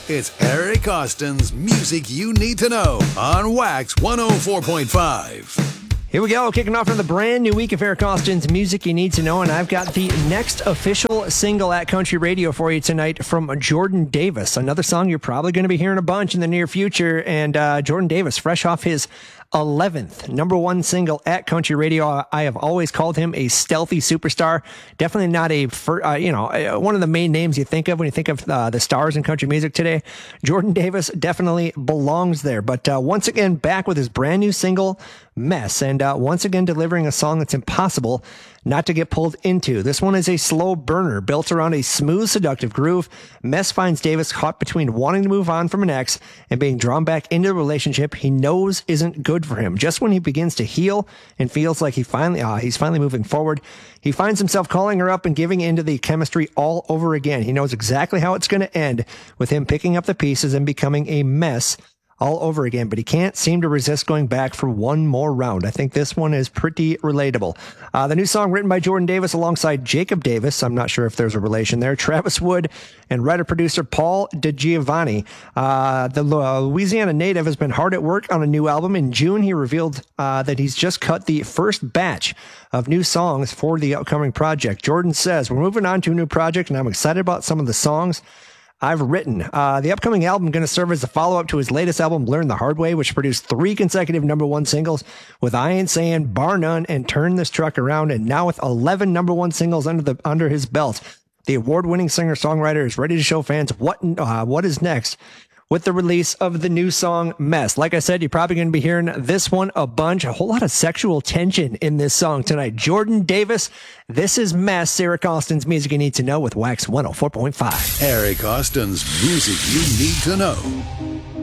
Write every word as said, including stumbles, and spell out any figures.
It's Eric Austin's Music You Need to Know on Wax one oh four point five. Here we go, kicking off another brand new week of Eric Austin's Music You Need to Know, and I've got the next official single at Country Radio for you tonight from Jordan Davis. Another song you're probably going to be hearing a bunch in the near future, and uh, Jordan Davis, fresh off his eleventh number one single at Country Radio. I have always called him a stealthy superstar. Definitely not a, uh, you know, one of the main names you think of when you think of uh, the stars in country music today. Jordan Davis definitely belongs there. But uh, once again, back with his brand new single, Mess, and uh, once again delivering a song that's impossible not to get pulled into. This one is a slow burner built around a smooth, seductive groove. Mess finds Davis caught between wanting to move on from an ex and being drawn back into a relationship he knows isn't good for him. Just when he begins to heal and feels like he finally, uh, he's finally moving forward, he finds himself calling her up and giving into the chemistry all over again. He knows exactly how it's going to end, with him picking up the pieces and becoming a mess all over again, but he can't seem to resist going back for one more round. I think this one is pretty relatable. Uh, the new song, written by Jordan Davis alongside Jacob Davis, I'm not sure if there's a relation there, Travis Wood, and writer-producer Paul DiGiovanni. Uh, the Louisiana native has been hard at work on a new album. In June, he revealed uh, that he's just cut the first batch of new songs for the upcoming project. Jordan says, "We're moving on to a new project, and I'm excited about some of the songs I've written." Uh, the upcoming album going to serve as a follow-up to his latest album, Learn the Hard Way, which produced three consecutive number one singles with I Ain't Saying, Bar None, and Turn This Truck Around. And now with eleven number one singles under the under his belt, the award-winning singer-songwriter is ready to show fans what uh, what is next with the release of the new song, Mess. Like I said, you're probably going to be hearing this one a bunch. A whole lot of sexual tension in this song tonight. Jordan Davis, this is Mess. Eric Austin's Music You Need to Know with Wax one oh four point five. Eric Austin's Music You Need to Know.